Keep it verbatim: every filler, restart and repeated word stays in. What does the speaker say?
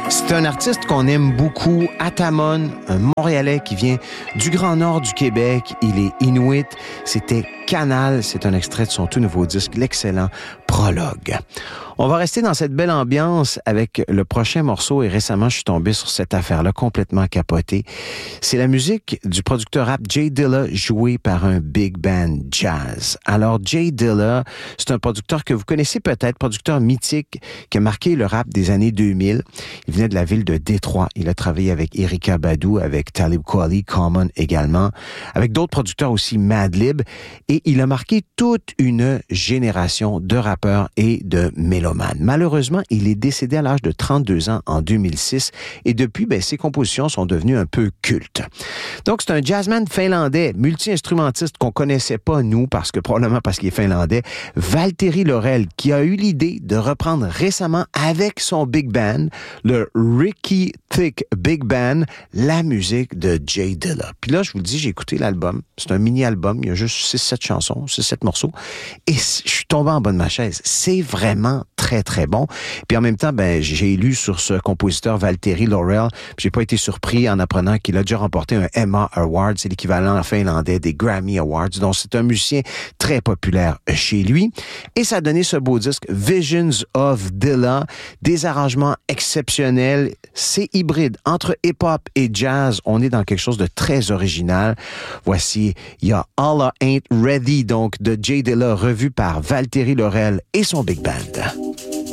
C'est un artiste qu'on aime beaucoup, Atamon, un Montréalais qui vient du Grand Nord du Québec. Il est Inuit. C'était Canal. C'est un extrait de son tout nouveau disque, l'excellent Prologue. On va rester dans cette belle ambiance avec le prochain morceau et récemment, je suis tombé sur cette affaire-là complètement capotée. C'est la musique du producteur rap Jay Dilla jouée par un big band jazz. Alors, Jay Dilla, c'est un producteur que vous connaissez peut-être, producteur mythique qui a marqué le rap des années deux mille. Il venait de la ville de Détroit. Il a travaillé avec Erykah Badu, avec Talib Kweli, Common également, avec d'autres producteurs aussi, Madlib, et il a marqué toute une génération de rappeurs et de mélomanes. Malheureusement, il est décédé à l'âge de trente-deux ans en deux mille six et depuis, ben, ses compositions sont devenues un peu cultes. Donc, c'est un jazzman finlandais, multi-instrumentiste qu'on connaissait pas, nous, parce que probablement parce qu'il est finlandais, Valtteri Laurel, qui a eu l'idée de reprendre récemment avec son big band, le Ricky Thick Big Band, la musique de Jay Dilla. Puis là, je vous le dis, j'ai écouté l'album. C'est un mini-album. Il y a juste six sept chansons, six sept morceaux. Et je suis tombé en bas de ma chaise. C'est vraiment très, très bon. Puis en même temps, ben, j'ai lu sur ce compositeur Valtteri Laurel. J'ai pas été surpris en apprenant qu'il a déjà remporté un Emma Award. C'est l'équivalent en finlandais des Grammy Awards. Donc, c'est un musicien très populaire chez lui. Et ça a donné ce beau disque Visions of Dilla. Des arrangements exceptionnels. C'est hybride. Entre hip-hop et jazz, on est dans quelque chose de très original. Voici, il y a Allah Ain't Ready, donc de Jay Dilla, revu par Valtteri Laurel et son big band.